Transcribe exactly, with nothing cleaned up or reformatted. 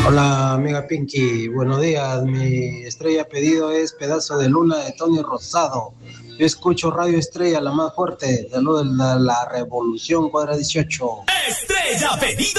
Hola, amiga Pinky, buenos días. Mi estrella pedido es Pedazo de Luna de Tony Rosado. Yo escucho Radio Estrella, la más fuerte. Saludos de la, la Revolución Cuadra dieciocho. Estrella pedido.